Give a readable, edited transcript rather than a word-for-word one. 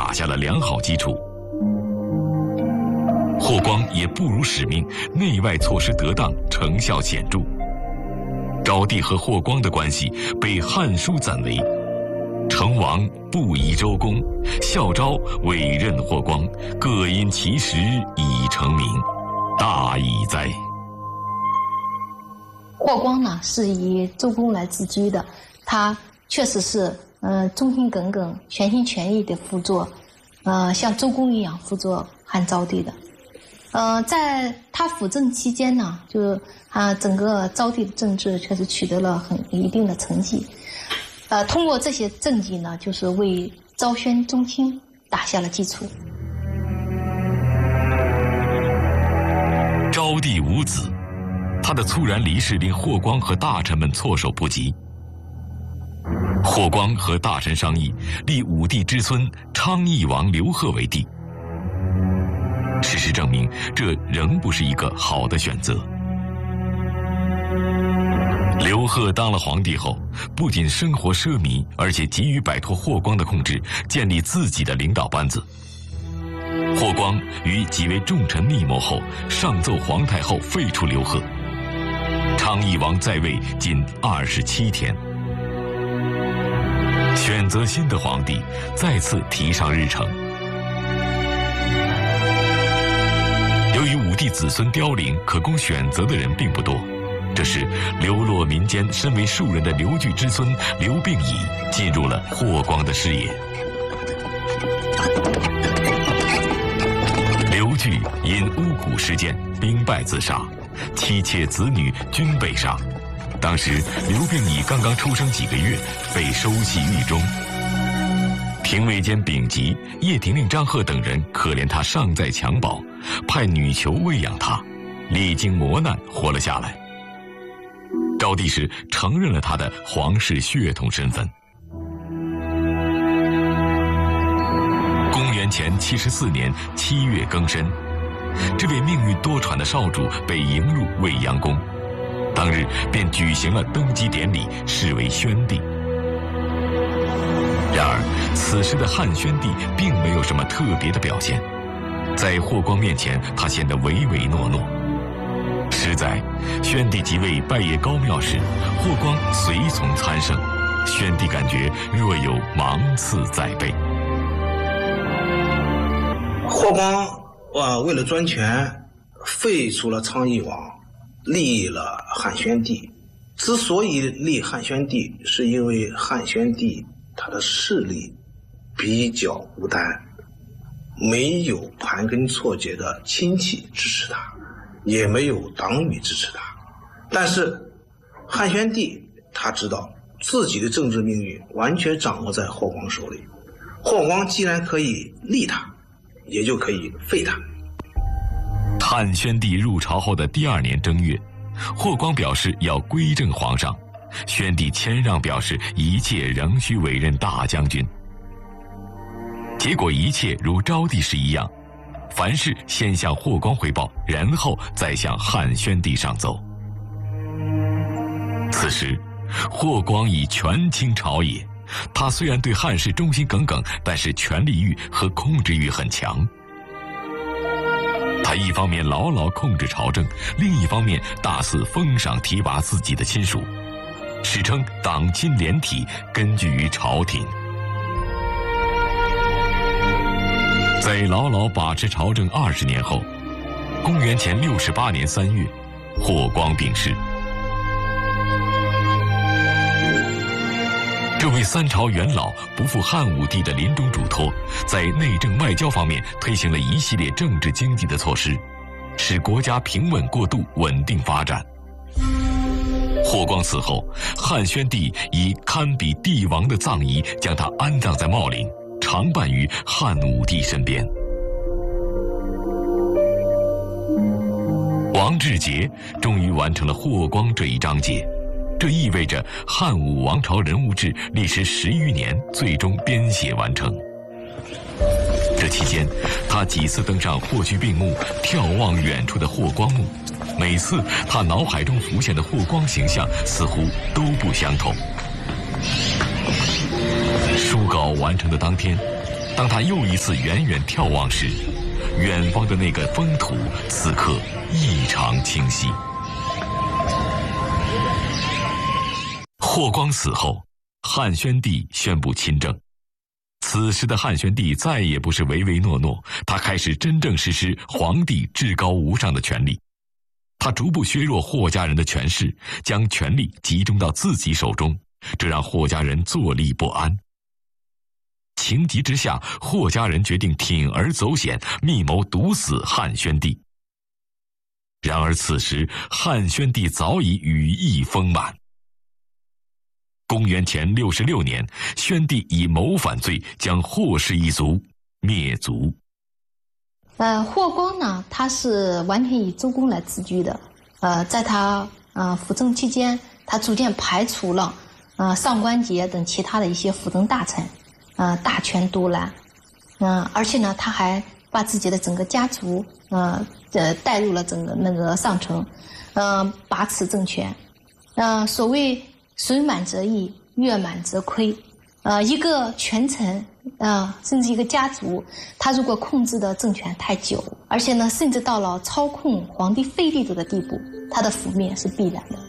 打下了良好基础。霍光也不辱使命，内外措施得当，成效显著。昭帝和霍光的关系被《汉书》赞为：成王不以周公，孝昭委任霍光，各因其时以成名，大矣哉！ 霍光呢是以周公来自居的，他确实是忠心耿耿、全心全意的辅佐，像周公一样辅佐汉昭帝的。在他辅政期间呢，就是整个昭帝的政治确实取得了一定的成绩。通过这些政绩呢，就是为昭宣中兴打下了基础。 昭帝无子，他的猝然离世令霍光和大臣们措手不及。霍光和大臣商议，立武帝之孙昌邑王刘贺为帝。事实证明，这仍不是一个好的选择。刘贺当了皇帝后，不仅生活奢靡，而且急于摆脱霍光的控制，建立自己的领导班子。霍光与几位重臣密谋后，上奏皇太后废除刘贺。昌邑王在位仅27天，选择新的皇帝再次提上日程。由于武帝子孙凋零，可供选择的人并不多，这时流落民间、身为庶人的刘据之孙刘病已进入了霍光的视野。刘据因巫蛊事件兵败自杀，妻妾子女均被杀。当时刘病已刚刚出生几个月，被收系狱中。廷尉监丙吉、叶廷令张贺等人可怜他尚在襁褓，派女囚喂养他，历经磨难活了下来。昭帝时承认了他的皇室血统身份。公元前74年7月庚申，这位命运多舛的少主被迎入未央宫，当日便举行了登基典礼，视为宣帝。然而，此时的汉宣帝并没有什么特别的表现，在霍光面前，他显得唯唯诺诺。实在，宣帝即位拜谒高庙时，霍光随从参圣，宣帝感觉若有芒刺在背。 霍光为了专权，废除了昌邑王，立了汉宣帝。之所以立汉宣帝，是因为汉宣帝他的势力比较孤单，没有盘根错节的亲戚支持他，也没有党羽支持他。但是汉宣帝他知道自己的政治命运完全掌握在霍光手里，霍光既然可以立他，也就可以废他。 汉宣帝入朝后的第2年正月，霍光表示要归正皇上，宣帝谦让表示一切仍需委任大将军。结果一切如昭帝时一样，凡事先向霍光汇报，然后再向汉宣帝上奏。此时霍光已权倾朝野，他虽然对汉室忠心耿耿，但是权力欲和控制欲很强。他一方面牢牢控制朝政，另一方面大肆封赏提拔自己的亲属，史称党亲连体，根据于朝廷。在牢牢把持朝政20年后，公元前68年3月，霍光病逝。这位3朝元老不负汉武帝的临终嘱托，在内政外交方面推行了一系列政治经济的措施，使国家平稳过渡，稳定发展。霍光死后，汉宣帝以堪比帝王的葬仪将他安葬在茂陵，常伴于汉武帝身边。王志杰终于完成了霍光这一章节，这意味着汉武王朝人物志历时10余年最终编写完成。这期间，他几次登上霍去病墓，眺望远处的霍光墓，每次他脑海中浮现的霍光形象似乎都不相同。书稿完成的当天， 当他又一次远远眺望时，远方的那个风土此刻异常清晰。霍光死后，汉宣帝宣布亲政。此时的汉宣帝再也不是唯唯诺诺，他开始真正实施皇帝至高无上的权力。他逐步削弱霍家人的权势，将权力集中到自己手中，这让霍家人坐立不安。情急之下，霍家人决定铤而走险，密谋毒死汉宣帝。然而此时，汉宣帝早已羽翼丰满。公元前66年，宣帝以谋反罪将霍氏一族灭族。 霍光呢，他是完全以周公来自居的。在他辅政期间，他逐渐排除了上官桀等其他的一些辅政大臣，大权独揽。而且呢，他还把自己的整个家族带入了整个那个上层，把持政权。所谓水满则溢，月满则亏。一个权臣甚至一个家族，他如果控制的政权太久，而且呢，甚至到了操控皇帝废帝族的地步，他的覆灭是必然的。